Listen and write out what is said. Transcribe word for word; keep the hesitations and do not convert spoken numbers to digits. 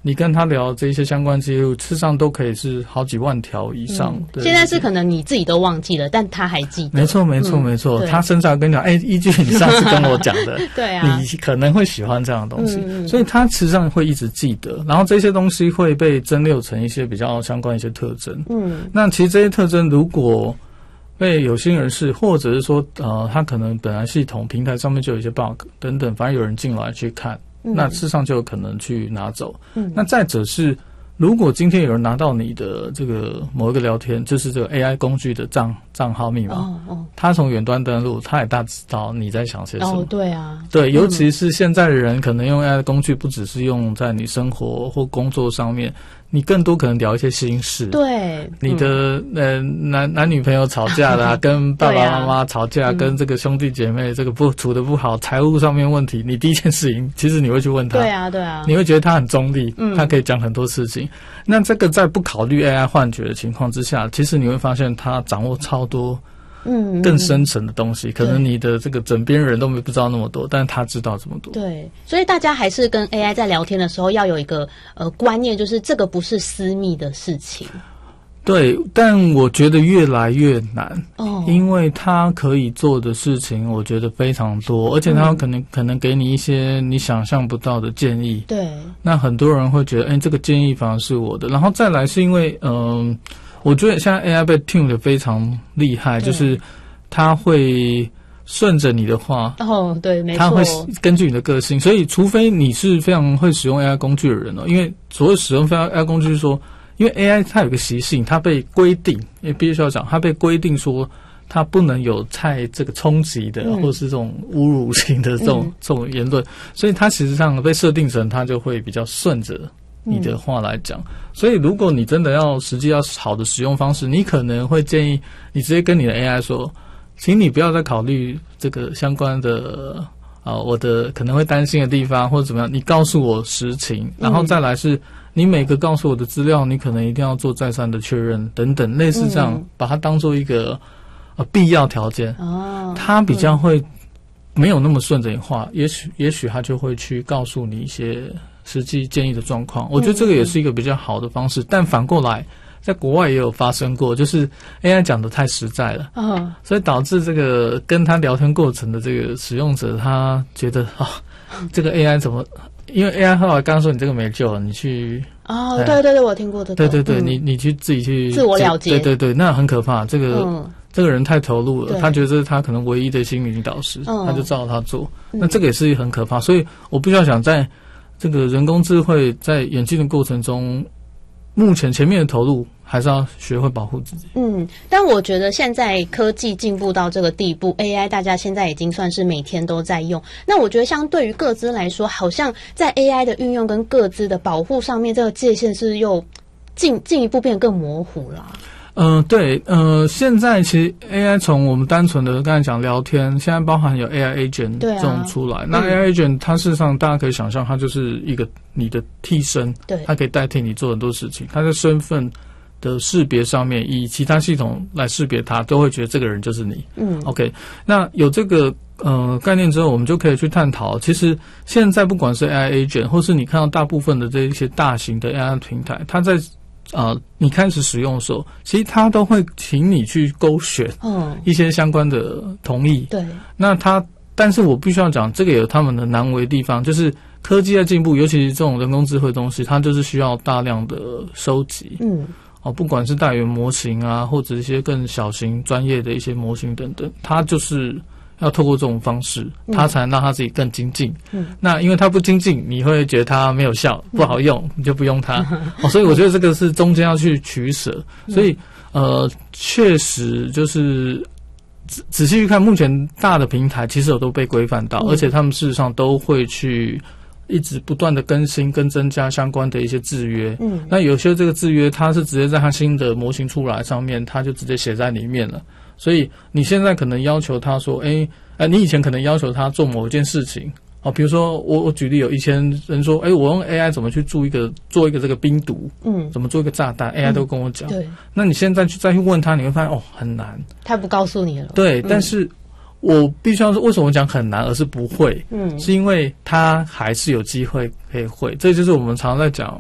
你跟他聊这些相关记录，事实上都可以是好几万条以上。 嗯、 对， 现在是可能你自己都忘记了，但他还记得。 没错，没错，嗯、没错。他甚至要跟你讲，哎、欸，依据你上次跟我讲的， 对啊， 你可能会喜欢这样的东西， 嗯、 所以他实际上会一直记得。然后这些东西会被蒸馏成一些比较相关的一些特征。嗯，那其实这些特征如果被有心人士，或者是说，呃，他可能本来系统平台上面就有一些 bug 等等，反正有人进来去看。嗯、那事实上就有可能去拿走。嗯，那再者是，如果今天有人拿到你的这个某一个聊天，就是这个 A I 工具的账账号密码，哦哦，他从远端登录，他也大知道你在想些什么。 哦，对啊， 对，尤其是现在的人，可能用 A I 的工具不只是用在你生活或工作上面。你更多可能聊一些心事， 对， 你的、嗯、呃男男女朋友吵架啦、啊，跟爸爸妈妈吵架，啊、跟这个兄弟姐妹这个不处得不好，财务上面问题，你第一件事情其实你会去问他， 对啊对啊， 你会觉得他很中立， 嗯， 他可以讲很多事情。那这个在不考虑 A I 幻觉的情况之下，其实你会发现他掌握超多。嗯，更深层的东西，可能你的这个枕边人都没不知道那么多，但是他知道这么多。 对，所以大家还是跟 A I 在聊天的时候要有一个呃观念，就是这个不是私密的事情。 对，但我觉得越来越难哦，因为他可以做的事情，我觉得非常多，而且他可能、嗯、可能给你一些你想象不到的建议。 对， 那很多人会觉得，哎，这个建议反而是我的。然后再来是因为，嗯、呃。我觉得现在 A I 被 tune 的非常厉害，就是它会顺着你的话， 哦，对，没错， 它会根据你的个性，所以除非你是非常会使用 A I 工具的人哦，因为所谓使用 A I 工具是说，因为 A I 它有个习性，它被规定，也必须要讲，它被规定说它不能有太这个冲击的，嗯、或者是这种侮辱性的这种、嗯、这种言论，所以它其实上被设定成它就会比较顺着你的话来讲，嗯、所以如果你真的要实际要好的使用方式，你可能会建议你直接跟你的 A I 说，请你不要再考虑这个相关的啊、呃，我的可能会担心的地方或者怎么样，你告诉我实情，然后再来是你每个告诉我的资料，你可能一定要做再三的确认等等，类似这样，嗯、把它当做一个呃必要条件。哦，它比较会没有那么顺着你话，也许也许他就会去告诉你一些实际建议的状况，我觉得这个也是一个比较好的方式。嗯、但反过来，在国外也有发生过，就是 A I 讲的太实在了，哦、所以导致这个跟他聊天过程的这个使用者，他觉得啊、哦，这个 A I 怎么？因为 A I 后来刚刚说你这个没救了，你去哦，对对对，我听过的， 对对对， 嗯、 你你去自己去自我了解， 对对对，那很可怕，这个。 嗯这个人太投入了，他觉得这是他可能唯一的心灵导师，嗯、他就照他做。那这个也是很可怕，所以我必须要想，在这个人工智慧在演进的过程中，目前前面的投入还是要学会保护自己。 嗯，但我觉得现在科技进步到这个地步 ，A I 大家现在已经算是每天都在用。那我觉得相对于个资来说，好像在 A I 的运用跟个资的保护上面，这个界限是又进进一步变得更模糊了。 嗯、呃，对，呃，现在其实 A I 从我们单纯的刚才讲聊天，现在包含有 A I agent 这种出来。啊、那 A I agent 它事实上大家可以想象，它就是一个你的替身，对，它可以代替你做很多事情。它在身份的识别上面，以其他系统来识别它，都会觉得这个人就是你。嗯 ，OK， 那有这个呃概念之后，我们就可以去探讨，其实现在不管是 A I agent， 或是你看到大部分的这一些大型的 A I 平台，它在啊、呃，你开始使用的时候，其实他都会请你去勾选一些相关的同意。对，那他，但是我必须要讲，这个有他们的难为的地方，就是科技在进步，尤其是这种人工智慧的东西，它就是需要大量的收集。嗯，哦，不管是大语言模型啊，或者一些更小型专业的一些模型等等，它就是要透过这种方式，他才能让他自己更精进。嗯，那因为他不精进，你会觉得他没有效，不好用，你就不用它。哦，所以我觉得这个是中间要去取舍。所以呃，确实就是仔仔细去看，目前大的平台其实有都被规范到，而且他们事实上都会去一直不断的更新跟增加相关的一些制约。嗯，那有些这个制约，它是直接在它新的模型出来上面，它就直接写在里面了。所以你现在可能要求他说，哎，呃，你以前可能要求他做某一件事情，哦，比如说我我举例，有以前人说，哎，我用 A I 怎么去做一个做一个这个冰毒，嗯，怎么做一个炸弹 ，A I 都跟我讲。对，那你现在去再去问他，你会发现哦，很难。 他不告诉你了。 对，嗯、但是我必须要说，为什么我讲很难，而是不会？嗯，是因为他还是有机会可以会。这就是我们常常在讲，